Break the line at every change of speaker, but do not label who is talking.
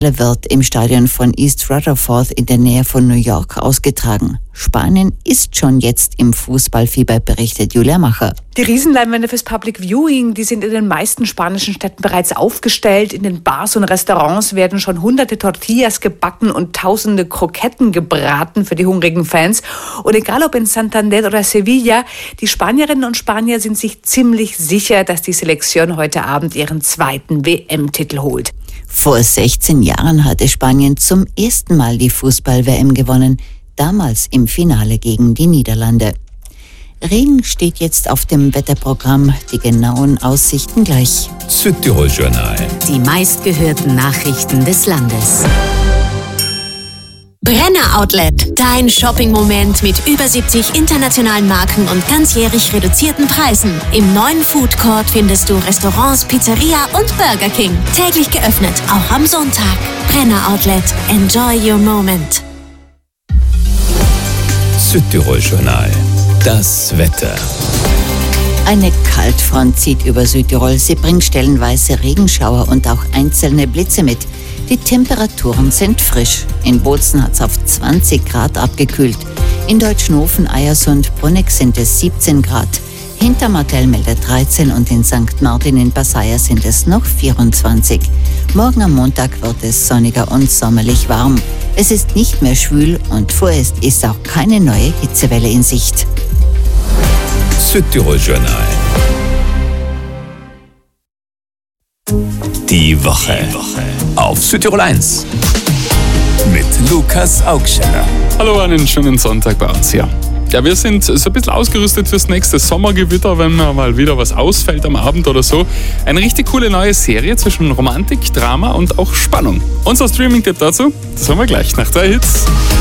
wird im Stadion von East Rutherford in der Nähe von New York ausgetragen. Spanien ist schon jetzt im Fußballfieber, berichtet Julia Macher.
Die Riesenleinwände fürs Public Viewing, die sind in den meisten spanischen Städten bereits aufgestellt. In den Bars und Restaurants werden schon hunderte Tortillas gebacken und tausende Kroketten gebraten für die hungrigen Fans. Und egal ob in Santander oder Sevilla, die Spanierinnen und Spanier sind sich ziemlich sicher, dass die Selektion heute Abend ihren zweiten WM-Titel holt.
Vor 16 Jahren hatte Spanien zum ersten Mal die Fußball-WM gewonnen, damals im Finale gegen die Niederlande. Regen steht jetzt auf dem Wetterprogramm, die genauen Aussichten gleich.
Südtirol-Journal.
Die meistgehörten Nachrichten des Landes. Brenner Outlet, dein Shopping-Moment mit über 70 internationalen Marken und ganzjährig reduzierten Preisen. Im neuen Food Court findest du Restaurants, Pizzeria und Burger King. Täglich geöffnet, auch am Sonntag. Brenner Outlet, enjoy your moment.
Südtirol-Journal. Das Wetter.
Eine Kaltfront zieht über Südtirol. Sie bringt stellenweise Regenschauer und auch einzelne Blitze mit. Die Temperaturen sind frisch. In Bozen hat es auf 20 Grad abgekühlt. In Deutschenhofen, Eiersund, Bruneck sind es 17 Grad. Hintermartell meldet 13 und in St. Martin in Passaia sind es noch 24. Morgen am Montag wird es sonniger und sommerlich warm. Es ist nicht mehr schwül und vorerst ist auch keine neue Hitzewelle in Sicht.
Südtirol-Journal. Die Woche auf Südtirol 1 mit Lukas Augsteller.
Hallo, einen schönen Sonntag bei uns hier. Ja, wir sind so ein bisschen ausgerüstet fürs nächste Sommergewitter, wenn mal wieder was ausfällt am Abend oder so. Eine richtig coole neue Serie zwischen Romantik, Drama und auch Spannung. Unser Streaming-Tipp dazu, das haben wir gleich nach 3 Hits.